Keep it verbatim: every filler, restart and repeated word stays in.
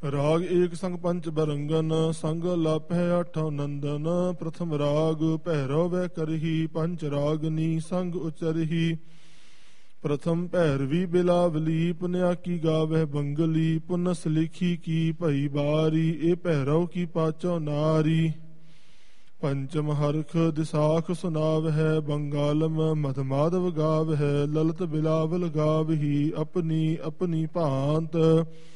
ਰਾਗ ਏਕ ਸੰਗ ਪੰਚ ਬਰੰਗਨ ਸੰਗ ਲਾਪਹਿ ਆਠੋ ਨੰਦਨ। ਪ੍ਰਥਮ ਰਾਗ ਭੈਰਵ ਵੈ ਕਰਹੀ ਪੰਚ ਰਾਗਨੀ ਸੰਗ ਉਚਰਹੀ। ਪ੍ਰਥਮ ਭੈਰਵੀ ਬਿਲਾਵਲੀ ਪੁਨਿਆ ਕੀ ਗਾਵਹਿ ਬੰਗਲੀ। ਪੁਨਸ ਲਿਖੀ ਕੀ ਭਈ ਬਾਰੀ ਇਹ ਭੈਰਵ ਕੀ ਪਾਚੋ ਨਾਰੀ। ਪੰਚਮ ਹਰਖ ਦਿਸਾਖ ਸੁਨਾਵਹਿ ਬੰਗਾਲਮ ਮਧ ਮਾਧਵ ਗਾਵਹਿ। ਲਲਤ ਬਿਲਾਵਲ ਗਾਵਹੀ ਆਪਣੀ ਆਪਣੀ ਭਾਂਤ।